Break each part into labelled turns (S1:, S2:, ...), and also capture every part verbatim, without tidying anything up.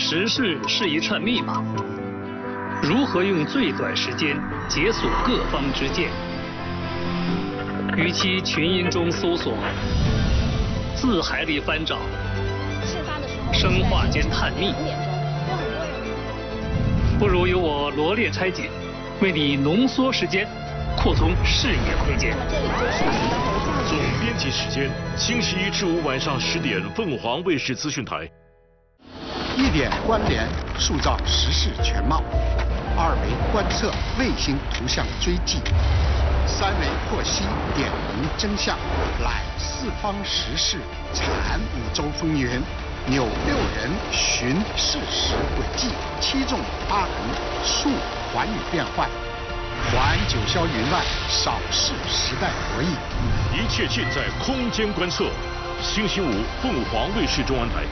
S1: 时事是一串密码，如何用最短时间解锁各方之见？与其群音中搜索，字海里翻找，生化间探秘，不如由我罗列拆解，为你浓缩时间，扩充视野空间。
S2: 总编辑时间：星期一至五晚上十点，凤凰卫视资讯台。
S3: 一点关联，塑造时事全貌；二维观测，卫星图像追迹；三维获悉，点明真相。览四方时事，产五洲风云，扭六人，寻事实轨迹。七纵八横，述寰宇变幻。环九霄云外，扫视时代博弈。
S2: 一切尽在空间观测。星期五，凤凰卫视中文台。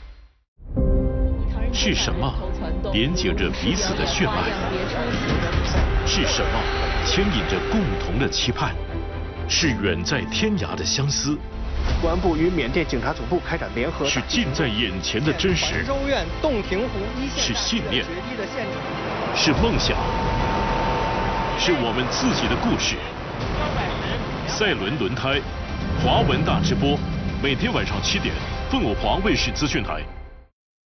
S2: 是什么连接着彼此的血脉？是什么牵引着共同的期盼？是远在天涯的相思。
S4: 公安部与缅甸警察总部开展联合。
S2: 是近在眼前的真实。
S4: 州院洞庭湖一线。
S2: 是信念。是梦想。是我们自己的故事。赛轮轮胎，华文大直播，每天晚上七点，凤凰卫视资讯台。